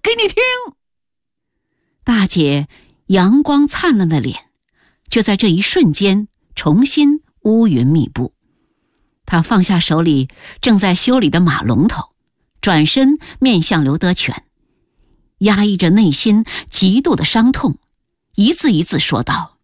给你听！大姐阳光灿烂的脸，就在这一瞬间重新乌云密布。她放下手里正在修理的马龙头，转身面向刘德全，压抑着内心极度的伤痛，一字一字说道：